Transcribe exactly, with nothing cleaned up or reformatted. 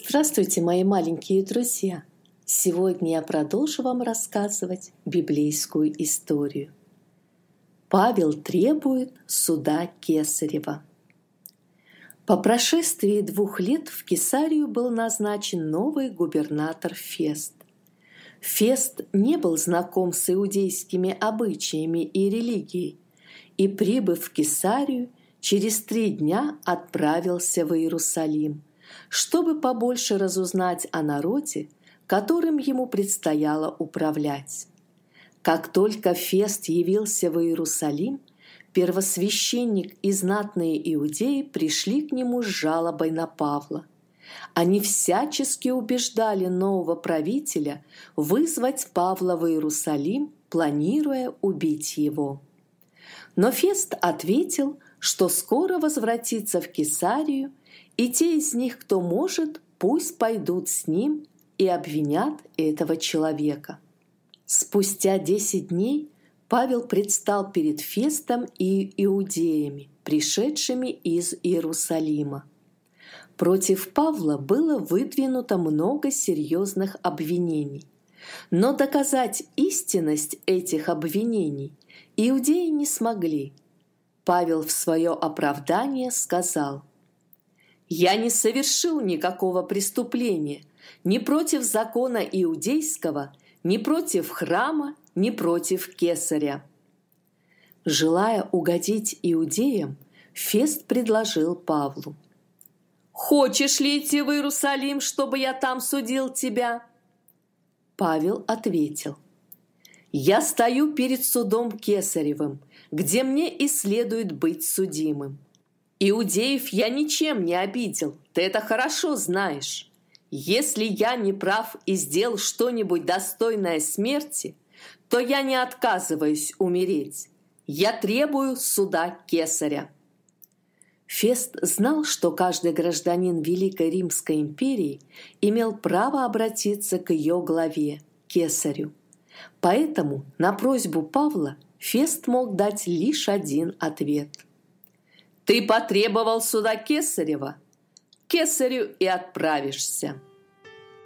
Здравствуйте, мои маленькие друзья! Сегодня я продолжу вам рассказывать библейскую историю. Павел требует суда Кесарева. По прошествии двух лет в Кесарию был назначен новый губернатор Фест. Фест не был знаком с иудейскими обычаями и религией, и, прибыв в Кесарию, через три дня отправился в Иерусалим, чтобы побольше разузнать о народе, которым ему предстояло управлять. Как только Фест явился в Иерусалим, первосвященник и знатные иудеи пришли к нему с жалобой на Павла. Они всячески убеждали нового правителя вызвать Павла в Иерусалим, планируя убить его. Но Фест ответил, что скоро возвратится в Кесарию, и те из них, кто может, пусть пойдут с ним и обвинят этого человека. Спустя десять дней Павел предстал перед Фестом и иудеями, пришедшими из Иерусалима. Против Павла было выдвинуто много серьезных обвинений, но доказать истинность этих обвинений иудеи не смогли. Павел в свое оправдание сказал: «Я не совершил никакого преступления ни против закона иудейского, ни против храма, ни против кесаря». Желая угодить иудеям, Фест предложил Павлу: «Хочешь ли идти в Иерусалим, чтобы я там судил тебя?» Павел ответил: «Я стою перед судом Кесаревым, где мне и следует быть судимым. Иудеев я ничем не обидел, ты это хорошо знаешь. Если я не прав и сделал что-нибудь достойное смерти, то я не отказываюсь умереть. Я требую суда Кесаря». Фест знал, что каждый гражданин Великой Римской империи имел право обратиться к ее главе, Кесарю. Поэтому на просьбу Павла Фест мог дать лишь один ответ: «Ты потребовал суда Кесарева? К Кесарю и отправишься».